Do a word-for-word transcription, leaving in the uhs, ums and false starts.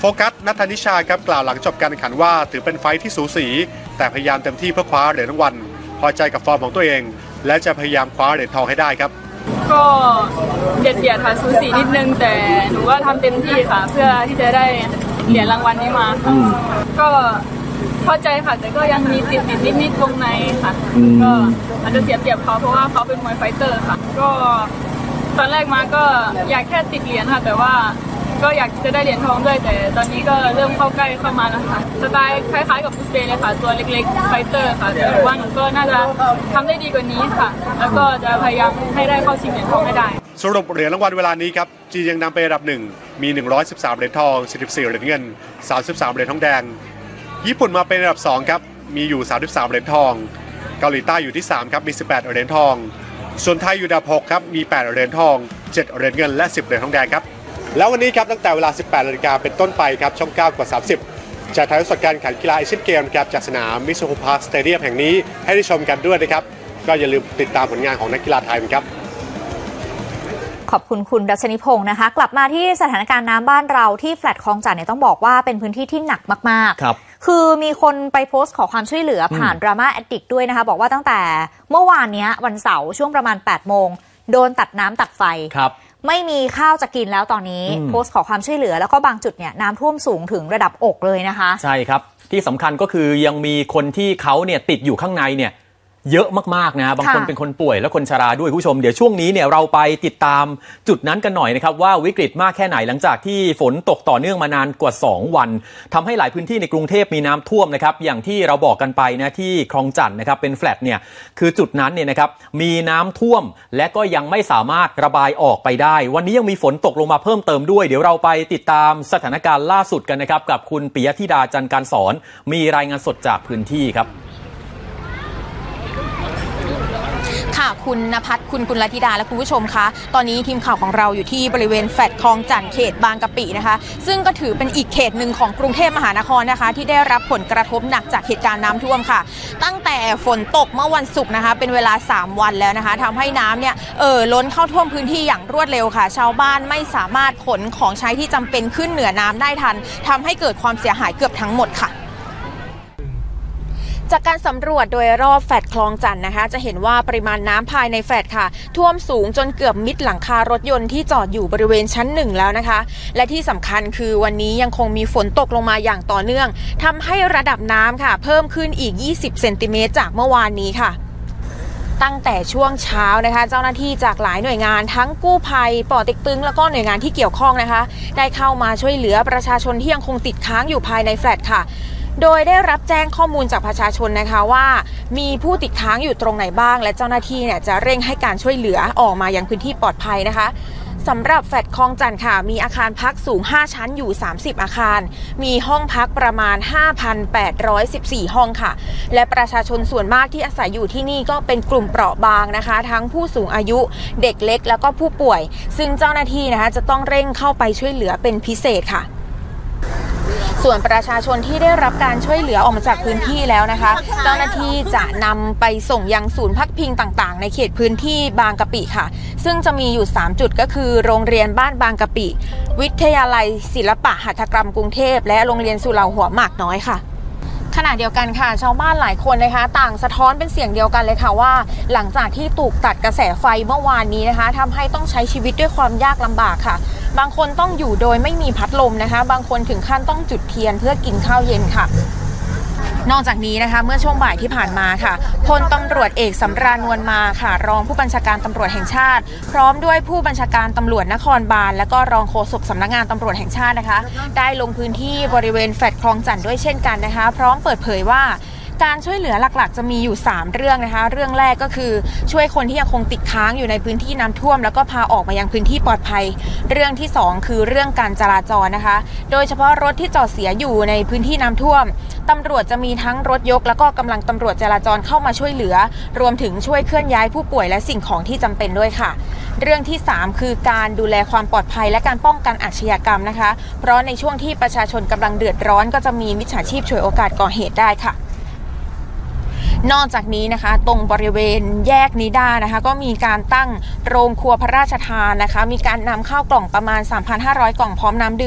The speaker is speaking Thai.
โฟกัสนัทธนิชาครับกล่าวหลังจบการแข่งขันว่าถือเป็นไฟท์ที่สูสีแต่พยายามเต็มที่เพื่อคว้าเหรียญรางวัลพอใจกับฟอร์มของตัวเองและจะพยายามคว้าเหรียญทองให้ได้ครับก็เบียดเบียดค่ะสูสีนิดนึงแต่หนูก็ทำเต็มที่ค่ะเพื่อที่จะได้เหรียญรางวัลนี้มาค่ะก็พอใจค่ะแต่ก็ยังมีติดติดนิดนิดวงในค่ะก็อาจจะเสียเปรียบเขาเพราะว่าเขาเป็นมวยไฟเตอร์ค่ะก็ตอนแรกมาก็อยากแค่ติดเหรียญค่ะแต่ว่าก็อยากจะได้เหรียญทองด้วยแต่ตอนนี้ก็เริ่มเข้าใกล้เข้ามาแล้วค่ะสไตล์คล้ายๆกับอุซเบย์เลยค่ะตัวเล็กๆไฟเตอร์ค่ะแต่หนูว่าหนูก็น่าจะทำได้ดีกว่านี้ค่ะแล้วก็จะพยายามให้ได้เข้าชิงเหรียญทองให้ได้สรุปเหรียญรางวัลเวลานี้ครับจีนยังนำเป็นอันดับหนึ่งมีหนึ่งร้อยสิบสามเหรียญทองสี่สิบสี่เหรียญเงินสามสิบสามเหรียญทองแดงญี่ปุ่นมาเป็นอันดับสองครับมีอยู่สามสิบสามเหรียญทองเกาหลีใต้อยู่ที่สามครับมีสิบแปดเหรียญทองส่วนไทยอยู่อันดับหกครับมีแปดเหรียญทองเจ็ดเหรียญเงินและสิบเหรียญทองแดงครับแล้ววันนี้ครับตั้งแต่เวลา สิบแปดนาฬิกาเป็นต้นไปครับช่องเก้ากว่าสามสิบจะถ่ายทอดสดการแข่งขันกีฬาเอเชียนเกมครับจากสนามมิซูฮุพาร์คสเตเดียมแห่งนี้ให้ได้ชมกันด้วยนะครับก็อย่าลืมติดตามผลงานของนักกีฬาไทยครับขอบคุณคุณรัชนิพงศ์นะคะกลับมาที่สถานการณ์น้ำบ้านเราที่แฟลตคลองจันทน์เนี่ยต้องบอกว่าเป็นพื้นที่ที่หนักมากๆครับคือมีคนไปโพสต์ขอความช่วยเหลือผ่านดราม่าแอดดิกด้วยนะคะบอกว่าตั้งแต่เมื่อวานนี้วันเสาร์ช่วงประมาณแปดโมงโดนตัดน้ำตัดไฟครับไม่มีข้าวจะกินแล้วตอนนี้โพสต์ขอความช่วยเหลือแล้วก็บางจุดเนี่ยน้ำท่วมสูงถึงระดับอกเลยนะคะใช่ครับที่สำคัญก็คือยังมีคนที่เขาเนี่ยติดอยู่ข้างในเนี่ยเยอะมากๆนะบางคนเป็นคนป่วยและคนชราด้วยผู้ชมเดี๋ยวช่วงนี้เนี่ยเราไปติดตามจุดนั้นกันหน่อยนะครับว่าวิกฤตมากแค่ไหนหลังจากที่ฝนตกต่อเนื่องมานานกว่าสองวันทำให้หลายพื้นที่ในกรุงเทพมีน้ำท่วมนะครับอย่างที่เราบอกกันไปนะที่คลองจันทน์นะครับเป็นแฟลตเนี่ยคือจุดนั้นเนี่ยนะครับมีน้ำท่วมและก็ยังไม่สามารถระบายออกไปได้วันนี้ยังมีฝนตกลงมาเพิ่มเติมด้วยเดี๋ยวเราไปติดตามสถานการณ์ล่าสุดกันนะครับกับคุณปิยธิดาจันทร์การสอนมีรายงานสดจากพื้นที่ครับค่ะคุณณภัทรคุณกุลธิดาและคุณผู้ชมคะตอนนี้ทีมข่าวของเราอยู่ที่บริเวณแฟลตคลองจันทน์เขตบางกะปินะคะซึ่งก็ถือเป็นอีกเขตหนึ่งของกรุงเทพมหานครนะคะที่ได้รับผลกระทบหนักจากเหตุการณ์น้ำท่วมค่ะตั้งแต่ฝนตกเมื่อวันศุกร์นะคะเป็นเวลาสามวันแล้วนะคะทำให้น้ำเนี่ยเอ่อล้นเข้าท่วมพื้นที่อย่างรวดเร็วค่ะชาวบ้านไม่สามารถขนของใช้ที่จำเป็นขึ้นเหนือน้ำได้ทันทำให้เกิดความเสียหายเกือบทั้งหมดค่ะจากการสำรวจโดยรอบแฟลตคลองจันทน์นะคะจะเห็นว่าปริมาณน้ำภายในแฟลตค่ะท่วมสูงจนเกือบมิดหลังคารถยนต์ที่จอดอยู่บริเวณชั้นหนึ่งแล้วนะคะและที่สำคัญคือวันนี้ยังคงมีฝนตกลงมาอย่างต่อเนื่องทำให้ระดับน้ำค่ะเพิ่มขึ้นอีกยี่สิบเซนติเมตรจากเมื่อวานนี้ค่ะตั้งแต่ช่วงเช้านะคะเจ้าหน้าที่จากหลายหน่วยงานทั้งกู้ภัยป่อเต็กตึงแล้วก็หน่วยงานที่เกี่ยวข้องนะคะได้เข้ามาช่วยเหลือประชาชนที่ยังคงติดค้างอยู่ภายในแฟลตค่ะโดยได้รับแจ้งข้อมูลจากประชาชนนะคะว่ามีผู้ติดค้างอยู่ตรงไหนบ้างและเจ้าหน้าที่เนี่ยจะเร่งให้การช่วยเหลือออกมายังพื้นที่ปลอดภัยนะคะสำหรับแฟลตคลองจันทน์ค่ะมีอาคารพักสูงห้าชั้นอยู่สามสิบอาคารมีห้องพักประมาณ ห้าพันแปดร้อยสิบสี่ ห้องค่ะและประชาชนส่วนมากที่อาศัยอยู่ที่นี่ก็เป็นกลุ่มเปราะบางนะคะทั้งผู้สูงอายุเด็กเล็กแล้วก็ผู้ป่วยซึ่งเจ้าหน้าที่นะคะจะต้องเร่งเข้าไปช่วยเหลือเป็นพิเศษค่ะส่วนประชาชนที่ได้รับการช่วยเหลือออกมาจากพื้นที่แล้วนะคะเจ้าหน้าที่จะนำไปส่งยังศูนย์พักพิงต่างๆในเขตพื้นที่บางกะปิค่ะซึ่งจะมีอยู่สามจุดก็คือโรงเรียนบ้านบางกะปิวิทยาลัยศิลปะหัตถกรรมกรุงเทพและโรงเรียนสุเหร่าหัวหมากน้อยค่ะขณะเดียวกันค่ะชาวบ้านหลายคนนะคะต่างสะท้อนเป็นเสียงเดียวกันเลยค่ะว่าหลังจากที่ถูกตัดกระแสไฟเมื่อวานนี้นะคะทำให้ต้องใช้ชีวิตด้วยความยากลำบากค่ะบางคนต้องอยู่โดยไม่มีพัดลมนะคะบางคนถึงขั้นต้องจุดเทียนเพื่อกินข้าวเย็นค่ะนอกจากนี้นะคะเมื่อช่วงบ่ายที่ผ่านมาค่ะพลตำรวจเอกสำราญนวลมาค่ะรองผู้บัญชาการตำรวจแห่งชาติพร้อมด้วยผู้บัญชาการตำรวจนครบาลและก็รองโฆษกสำนักงานตำรวจแห่งชาตินะคะได้ลงพื้นที่บริเวณแฟลตคลองจันทน์ด้วยเช่นกันนะคะพร้อมเปิดเผยว่าการช่วยเหลือหลักๆจะมีอยู่สามเรื่องนะคะเรื่องแรกก็คือช่วยคนที่ยังคงติดค้างอยู่ในพื้นที่น้ำท่วมแล้วก็พาออกมายังพื้นที่ปลอดภัยเรื่องที่สองคือเรื่องการจราจรนะคะโดยเฉพาะรถที่จอดเสียอยู่ในพื้นที่น้ำท่วมตำรวจจะมีทั้งรถยกแล้วก็กำลังตำรวจจราจรเข้ามาช่วยเหลือรวมถึงช่วยเคลื่อนย้ายผู้ป่วยและสิ่งของที่จำเป็นด้วยค่ะเรื่องที่สามคือการดูแลความปลอดภัยและการป้องกันอาชญากรรมนะคะเพราะในช่วงที่ประชาชนกำลังเดือดร้อนก็จะมีมิจฉาชีพฉวยโอกาสก่อเหตุได้ค่ะนอกจากนี้นะคะตรงบริเวณแยกนิด้านะคะก็มีการตั้งโรงครัวพระราชทานนะคะมีการนำข้าวกล่องประมาณ สามพันห้าร้อย กล่องพร้อมน้ำดื่ม